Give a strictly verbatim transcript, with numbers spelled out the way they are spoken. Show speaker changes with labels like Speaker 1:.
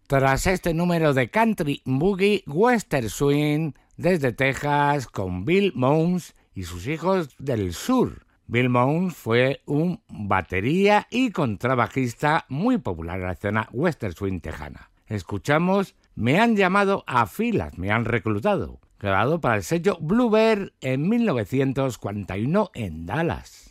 Speaker 1: Tras este número de country, boogie, western swing, desde Texas con Bill Mons y sus hijos del sur. Bill Mons fue un batería y contrabajista muy popular en la escena western swing tejana. Escuchamos Me han llamado a filas, me han reclutado, grabado para el sello Bluebird en mil novecientos cuarenta y uno en Dallas.